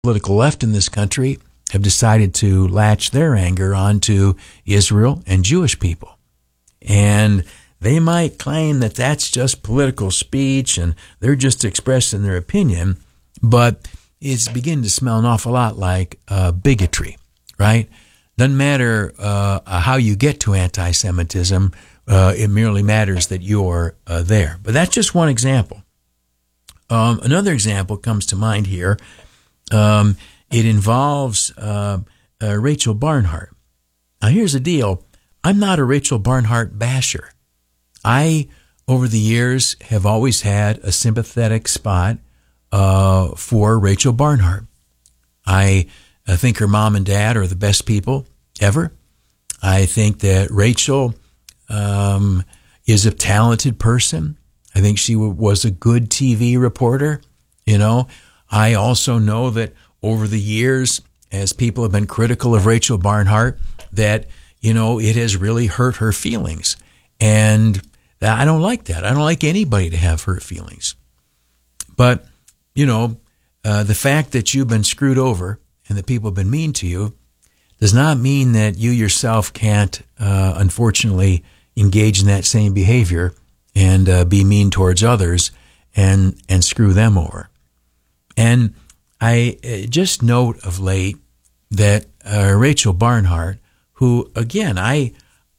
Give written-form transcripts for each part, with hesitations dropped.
political left in this country have decided to latch their anger onto Israel and Jewish people. And they might claim that that's just political speech and they're just expressing their opinion, but it's beginning to smell an awful lot like bigotry, right? Doesn't matter how you get to anti-Semitism. It merely matters that you're there. But that's just one example. Another example comes to mind here. It involves Rachel Barnhart. Now, here's the deal. I'm not a Rachel Barnhart basher. I, over the years, have always had a sympathetic spot for Rachel Barnhart. I think her mom and dad are the best people ever. I think that Rachel is a talented person. I think she was a good TV reporter. You know, I also know that over the years, as people have been critical of Rachel Barnhart, that, you know, it has really hurt her feelings. And I don't like that. I don't like anybody to have hurt feelings. But, you know, the fact that you've been screwed over and that people have been mean to you does not mean that you yourself can't, unfortunately, engage in that same behavior and be mean towards others and screw them over. And I just note of late that Rachel Barnhart, who, again, I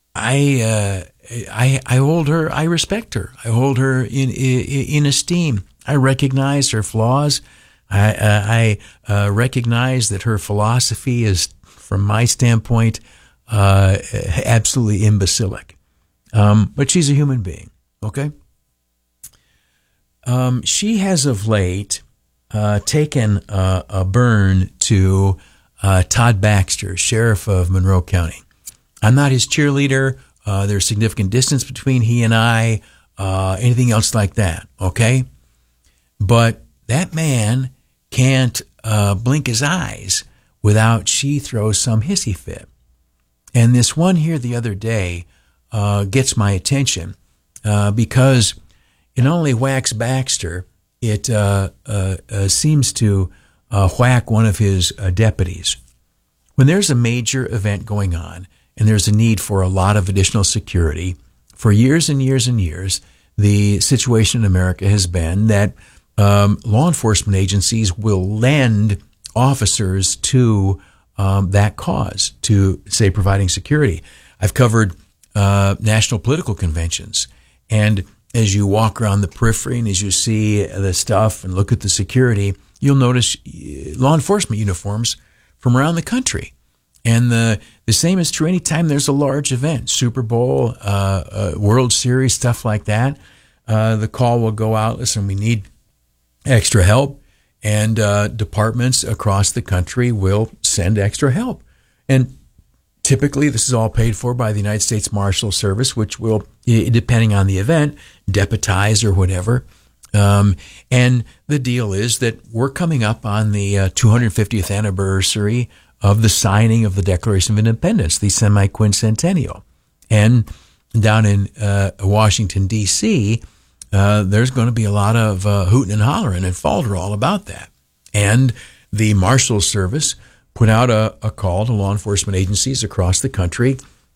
hold her, I respect her. I hold her in esteem. I recognize her flaws. I recognize that her philosophy is, from my standpoint, absolutely imbecilic. But she's a human being, okay? She has of late taken a burn to Todd Baxter, sheriff of Monroe County. I'm not his cheerleader. There's significant distance between he and I, anything else like that, okay? But that man can't blink his eyes without she throws some hissy fit. And this one here the other day gets my attention because it not only whacks Baxter, it seems to whack one of his deputies. When there's a major event going on and there's a need for a lot of additional security, for years and years and years, the situation in America has been that law enforcement agencies will lend officers to that cause, to, say, providing security. I've covered national political conventions, and as you walk around the periphery and as you see the stuff and look at the security, you'll notice law enforcement uniforms from around the country. And the same is true anytime there's a large event, Super Bowl, World Series, stuff like that. The call will go out, listen, we need extra help, and departments across the country will send extra help. And typically, this is all paid for by the United States Marshal Service, which will, depending on the event, deputize or whatever. And the deal is that we're coming up on the 250th anniversary of the signing of the Declaration of Independence, the semi-quincentennial. And down in Washington, D.C., there's going to be a lot of hooting and hollering and falderall about that. And the Marshal Service put out a call to law enforcement agencies across the country.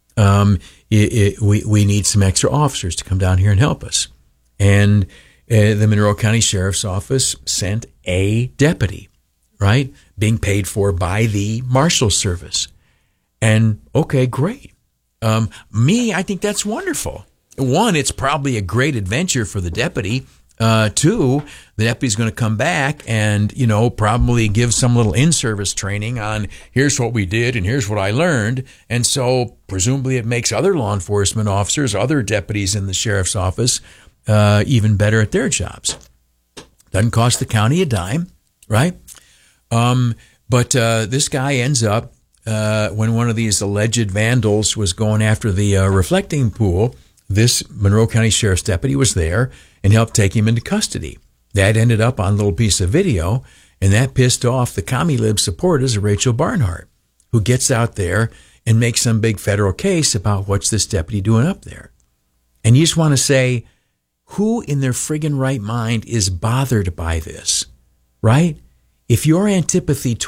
We need some extra officers to come down here and help us. And the Monroe County Sheriff's Office sent a deputy, right, being paid for by the Marshal Service. And, okay, great. I think that's wonderful. One, it's probably a great adventure for the deputy. Two, the deputy's going to come back and, probably give some little in-service training on here's what we did and here's what I learned. And so presumably it makes other law enforcement officers, other deputies in the sheriff's office, even better at their jobs. Doesn't cost the county a dime, right? But this guy ends up, when one of these alleged vandals was going after the reflecting pool, this Monroe County Sheriff's deputy was there and helped take him into custody. That ended up on a little piece of video, and that pissed off the Commie Lib supporters of Rachel Barnhart, who gets out there and makes some big federal case about what's this deputy doing up there. And you just want to say, who in their friggin' right mind is bothered by this, right? If your antipathy